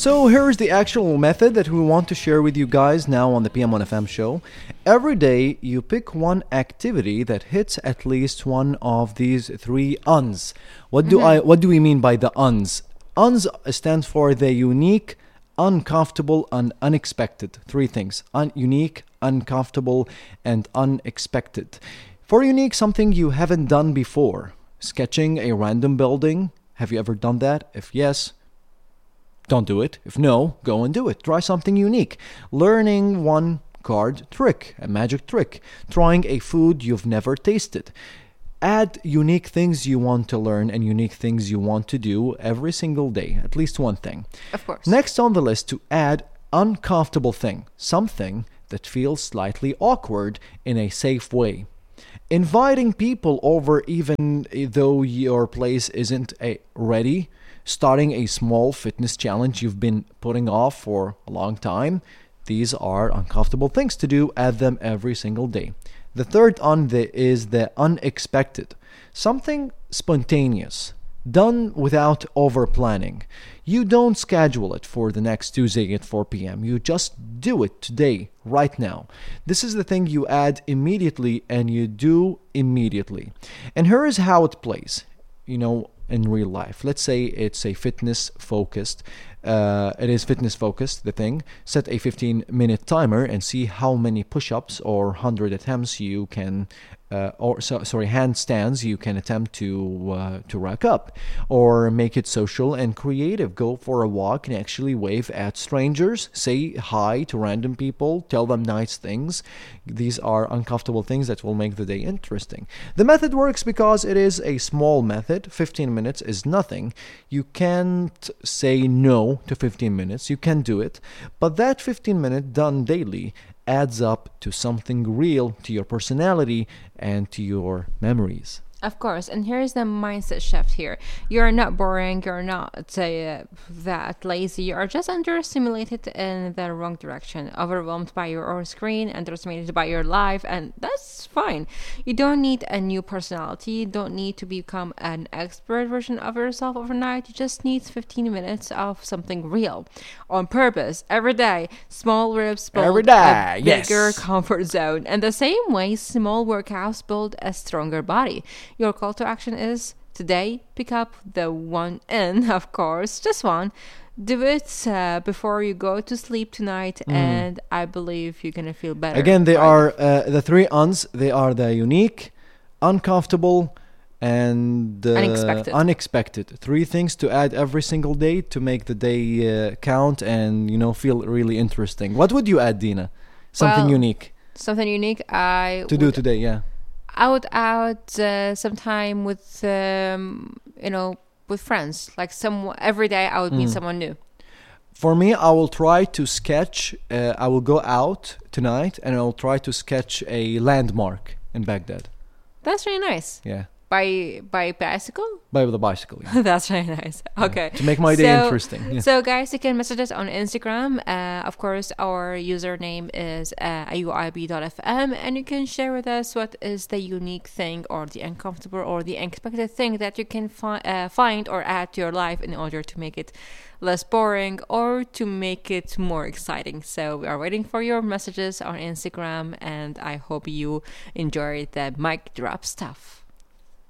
So here's the actual method that we want to share with you guys now on the PM1FM show. Every day you pick one activity that hits at least one of these three uns. What do we mean by the uns? Uns stands for the unique, uncomfortable, and unexpected. Three things: unique, uncomfortable, and unexpected. For unique, something you haven't done before. Sketching a random building. Have you ever done that? If yes, don't do it. If no, go and do it. Try something unique. Learning one card trick, a magic trick. Trying a food you've never tasted. Add unique things you want to learn and unique things you want to do every single day. At least one thing. Of course. Next on the list, to add uncomfortable thing. Something that feels slightly awkward in a safe way. Inviting people over even though your place isn't ready. Starting a small fitness challenge you've been putting off for a long time. These are uncomfortable things to do. Add them every single day. The third is the unexpected. Something spontaneous, done without over-planning. You don't schedule it for the next Tuesday at 4 p.m. You just do it today, right now. This is the thing you add immediately and you do immediately. And here is how it plays, in real life. Let's say it's a fitness focused, the thing. Set a 15-minute timer and see how many push-ups or 100 attempts you can handstands you can attempt to rack up. Or make it social and creative. Go for a walk and actually wave at strangers. Say hi to random people. Tell them nice things. These are uncomfortable things that will make the day interesting. The method works because it is a small method. 15 minutes is nothing. You can't say no to 15 minutes. You can do it. But that 15 minute done daily adds up to something real, to your personality and to your memories. Of course, and here's the mindset shift here. You're not boring, you're not that lazy, you are just understimulated in the wrong direction, overwhelmed by your own screen, underestimated by your life, and that's fine. You don't need a new personality, you don't need to become an expert version of yourself overnight, you just need 15 minutes of something real, on purpose, every day. Small reps build a bigger comfort zone, and the same way small workouts build a stronger body. Your call to action is today, pick up the one in, of course, just one. Do it before you go to sleep tonight, and I believe you're going to feel better. Again, they are the three uns. They are the unique, uncomfortable, and unexpected. Three things to add every single day to make the day count and, feel really interesting. What would you add, Dina? Something unique. Something unique do today, yeah. I would add some time with, with friends. Like every day I would meet someone new. For me, I will try to sketch. I will go out tonight and I will try to sketch a landmark in Baghdad. That's really nice. Yeah. By bicycle? By the bicycle, yeah. That's really nice. Okay. To make my day interesting. Yeah. So guys, you can message us on Instagram. Of course, our username is ayuib.fm, and you can share with us what is the unique thing or the uncomfortable or the unexpected thing that you can find or add to your life in order to make it less boring or to make it more exciting. So we are waiting for your messages on Instagram, and I hope you enjoy the mic drop stuff.